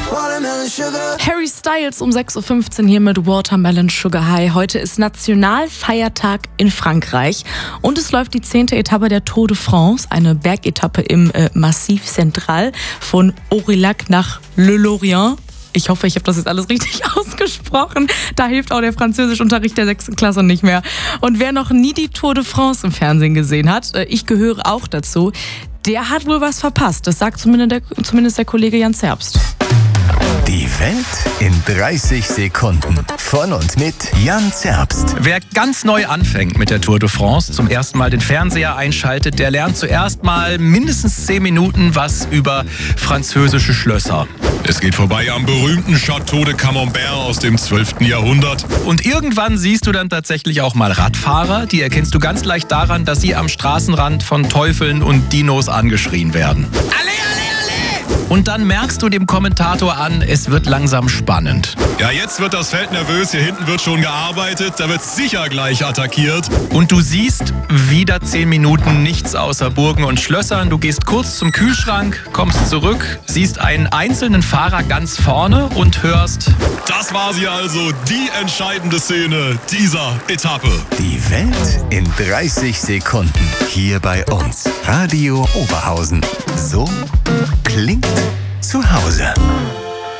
Harry Styles um 6.15 Uhr hier mit Watermelon Sugar High. Heute ist Nationalfeiertag in Frankreich und es läuft die 10. Etappe der Tour de France, eine Bergetappe im Massif Central von Aurillac nach Le Lorient. Ich hoffe, ich habe das jetzt alles richtig ausgesprochen. Da hilft auch der Französischunterricht der 6. Klasse nicht mehr. Und wer noch nie die Tour de France im Fernsehen gesehen hat, ich gehöre auch dazu, der hat wohl was verpasst. Das sagt zumindest der Kollege Jan Zerbst. Die Welt in 30 Sekunden. Von und mit Jan Zerbst. Wer ganz neu anfängt mit der Tour de France, zum ersten Mal den Fernseher einschaltet, der lernt zuerst mal mindestens 10 Minuten was über französische Schlösser. Es geht vorbei am berühmten Château de Camembert aus dem 12. Jahrhundert. Und irgendwann siehst du dann tatsächlich auch mal Radfahrer. Die erkennst du ganz leicht daran, dass sie am Straßenrand von Teufeln und Dinos angeschrien werden. Und dann merkst du dem Kommentator an, es wird langsam spannend. Ja, jetzt wird das Feld nervös. Hier hinten wird schon gearbeitet. Da wird sicher gleich attackiert. Und du siehst wieder 10 Minuten nichts außer Burgen und Schlössern. Du gehst kurz zum Kühlschrank, kommst zurück, siehst einen einzelnen Fahrer ganz vorne und hörst: Das war sie also, die entscheidende Szene dieser Etappe. Die Welt in 30 Sekunden. Hier bei uns. Radio Oberhausen. So klingt zu Hause.